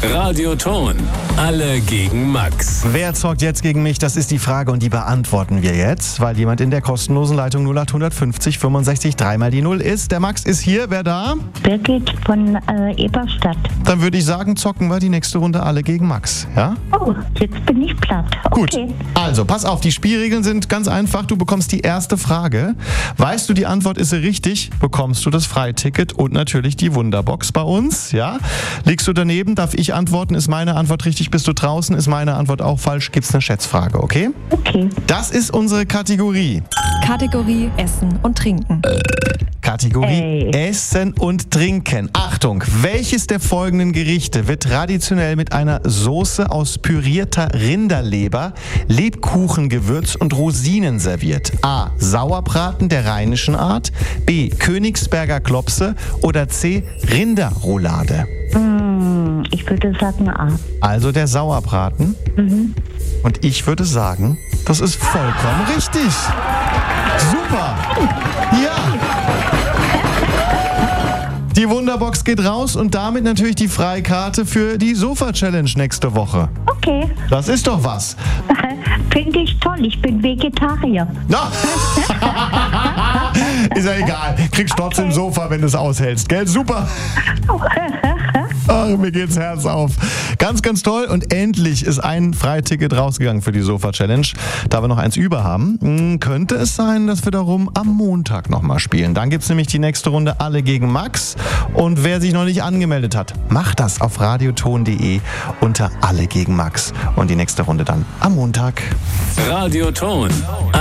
Radioton. Alle gegen Max. Wer zockt jetzt gegen mich? Das ist die Frage und die beantworten wir jetzt, weil jemand in der kostenlosen Leitung 0850 65 3 die 0 ist. Der Max ist hier. Wer da? Birgit von Eberstadt. Dann würde ich sagen, zocken wir die nächste Runde alle gegen Max. Ja? Oh, jetzt bin ich platt. Okay. Gut, also pass auf, die Spielregeln sind ganz einfach. Du bekommst die erste Frage. Weißt du, die Antwort ist sie richtig, bekommst du das Freiticket und natürlich die Wunderbox bei uns. Ja? Liegst du daneben, darf ich antworten. Ist meine Antwort richtig, bist du draußen? Ist meine Antwort auch falsch? Gibt's eine Schätzfrage, okay? Okay. Das ist unsere Kategorie. Kategorie Essen und Trinken. Kategorie Essen und Trinken. Achtung, welches der folgenden Gerichte wird traditionell mit einer Soße aus pürierter Rinderleber, Lebkuchengewürz und Rosinen serviert? A. Sauerbraten der rheinischen Art, B. Königsberger Klopse oder C. Rinderroulade? Ich würde sagen A. Also der Sauerbraten. Und ich würde sagen, das ist vollkommen richtig. Super. Ja. Die Wunderbox geht raus und damit natürlich die Freikarte für die Sofa-Challenge nächste Woche. Okay. Das ist doch was. Finde ich toll. Ich bin Vegetarier. Na. Ist ja egal. Kriegst trotzdem Sofa, wenn du es aushältst, gell? Super. Ach, mir geht's Herz auf. Ganz, ganz toll. Und endlich ist ein Freiticket rausgegangen für die Sofa-Challenge. Da wir noch eins über haben, könnte es sein, dass wir darum am Montag nochmal spielen. Dann gibt's nämlich die nächste Runde Alle gegen Max. Und wer sich noch nicht angemeldet hat, macht das auf radioton.de unter Alle gegen Max. Und die nächste Runde dann am Montag. Radioton.